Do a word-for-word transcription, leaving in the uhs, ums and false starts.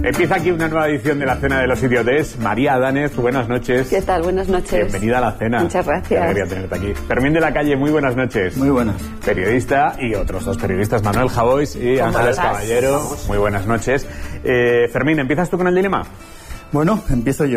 Empieza aquí una nueva edición de la Cena de los Idiotes. María Adánez, buenas noches. ¿Qué tal? Buenas noches. Bienvenida a la cena. Muchas gracias. Qué alegría tenerte aquí. Fermín de la Calle, muy buenas noches. Muy buenas. Periodista y otros dos periodistas, Manuel Javois y Ángeles Caballero. Muy buenas noches. Eh, Fermín, ¿empiezas tú con el dilema? Bueno, empiezo yo.